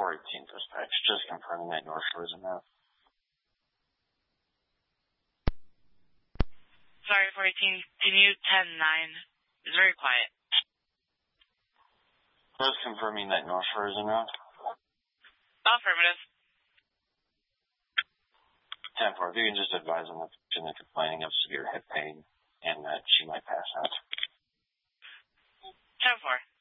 418 dispatch, just confirming that North Shore is enough. Sorry, 418, can you 10-9? It's very quiet. Just confirming that North Shore is enough. Affirmative. 10-4, if you can just advise on the patient complaining of severe head pain and that she might pass out. 10-4.